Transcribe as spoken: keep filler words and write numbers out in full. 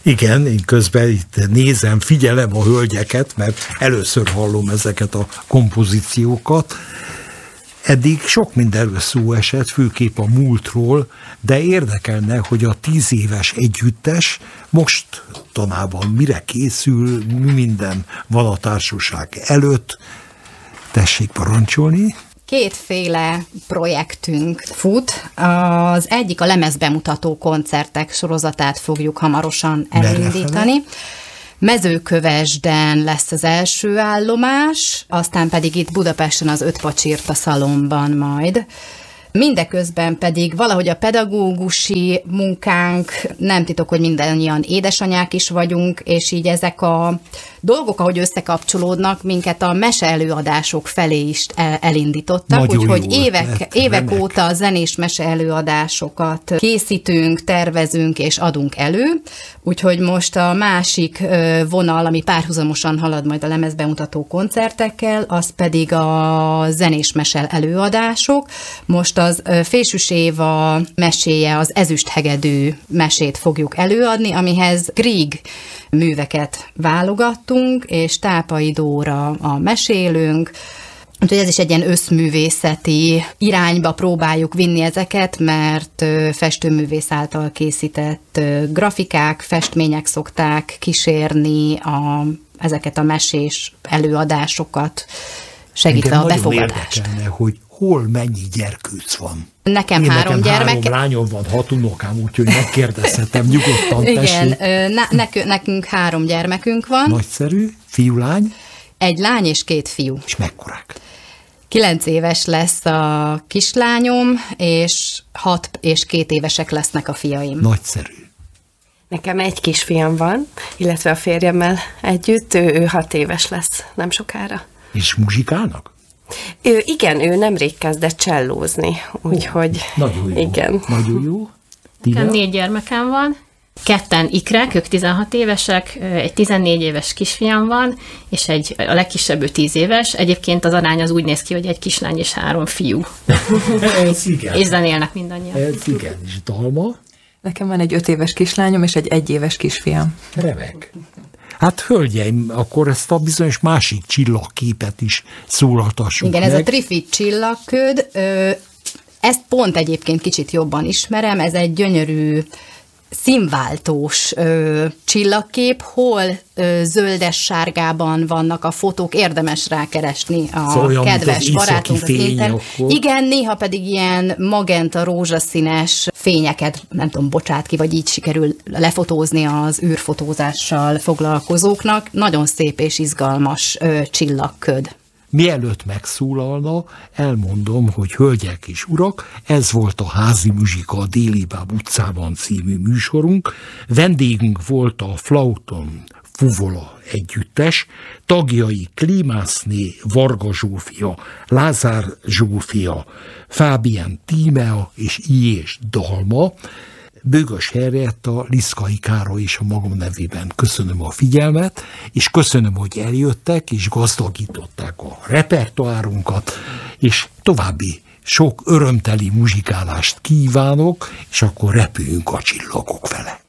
Igen, én közben itt nézem, figyelem a hölgyeket, mert először hallom ezeket a kompozíciókat. Eddig sok mindenről szó esett, főképp a múltról, de érdekelne, hogy a tíz éves együttes mostanában mire készül, mi minden van a társaság előtt. Tessék parancsolni. Kétféle projektünk fut. Az egyik a lemezbemutató koncertek sorozatát fogjuk hamarosan elindítani. Mezőkövesden lesz az első állomás, aztán pedig itt Budapesten az Öt Pacsirta Szalonban majd. Mindeközben pedig valahogy a pedagógusi munkánk, nem titok, hogy mindannyian édesanyák is vagyunk, és így ezek a dolgok, ahogy összekapcsolódnak, minket a mese előadások felé is elindítottak, úgyhogy évek, évek óta a zenés mese előadásokat készítünk, tervezünk és adunk elő, úgyhogy most a másik vonal, ami párhuzamosan halad majd a lemezbemutató koncertekkel, az pedig a zenés mese előadások. Most az Fésűs Éva meséje, az Ezüsthegedű mesét fogjuk előadni, amihez Grieg műveket válogattunk, és Tápai Dóra a mesélőnk. Úgyhogy ez is egy ilyen összművészeti irányba próbáljuk vinni ezeket, mert festőművész által készített grafikák, festmények szokták kísérni a, ezeket a mesés előadásokat, segítve a befogadást. Érdekelne, hogy hol mennyi gyerkőc van. Nekem Én három nekem gyermek. Három lányom van, hat unokám, úgyhogy megkérdezhetem nyugodtan. Igen, ne, nekünk, nekünk három gyermekünk van. Nagyszerű, fiú-lány. Egy lány és két fiú. És mekkorák? Kilenc éves lesz a kislányom, és hat és két évesek lesznek a fiaim. Nagyszerű. Nekem egy kisfiam van, illetve a férjemmel együtt, ő, ő hat éves lesz nem sokára. És muzsikálnak? Ő, igen, ő nemrég kezdett csellózni, úgyhogy nagyon jó. Igen. Nagyon jó. Nekem négy gyermekem van, ketten ikrek, ők tizenhat évesek, egy tizennégy éves kisfiam van, és egy, a legkisebb ő tíz éves. Egyébként az arány az úgy néz ki, hogy egy kislány és három fiú. Ez igen. És zenélnek mindannyian. Ez igen. És Dalma? Nekem van egy öt éves kislányom és egy egyéves kisfiam. Remek. Hát hölgyeim, akkor ezt a bizonyos másik csillagképet is szólaltassuk Igen, meg. ez a Trifid csillagköd, ezt pont egyébként kicsit jobban ismerem, ez egy gyönyörű színváltós ö, csillagkép, hol ö, zöldes-sárgában vannak a fotók, érdemes rákeresni a szóval kedves barátunk. Fény, igen, néha pedig ilyen magenta, rózsaszínes fényeket, nem tudom, bocsát ki, vagy így sikerül lefotózni az űrfotózással foglalkozóknak. Nagyon szép és izgalmas ö, csillagköd. Mielőtt megszólalna, elmondom, hogy hölgyek és urak, ez volt a Házi Muzsika a Déli Báb utcában című műsorunk. Vendégünk volt a Flauton Fuvola együttes, tagjai Klímászné Varga Zsófia, Lázár Zsófia, Fábián Tímea és Ilyés Dalma. Bögös Henrietta, Liszkai Károly és a magam nevében köszönöm a figyelmet, és köszönöm, hogy eljöttek, és gazdagították a repertoárunkat, és további sok örömteli muzsikálást kívánok, és akkor repüljünk a csillagok fele.